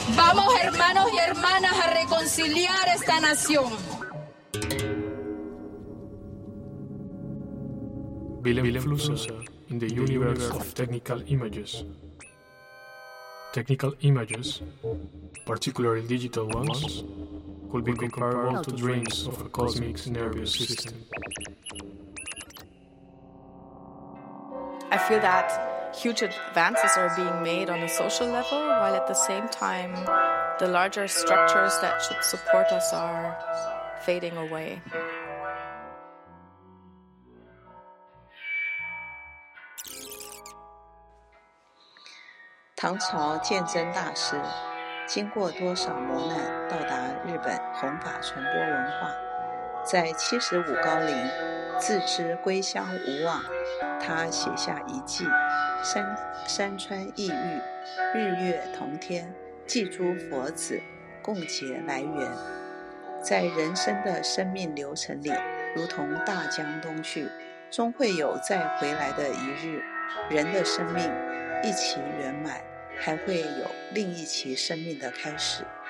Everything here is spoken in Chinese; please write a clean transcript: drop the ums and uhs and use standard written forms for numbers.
Vamos, hermanos y hermanas, a reconciliar esta nación. Willem Flusser in the universe of technical images. Technical images, particularly digital ones, could be comparable to dreams of a cosmic nervous system. I feel that huge advances are being made on a social level, while at the same time, the larger structures that should support us are fading away. 唐朝鉴真大师经过多少磨难到达日本弘法传播文化，在75高龄自知归乡无望，他写下一偈：山川异域，日月同天，祭诸佛子，共结来缘。在人生的生命流程里，如同大江东去，终会有再回来的一日。人的生命一期圆满，还会有另一期生命的开始。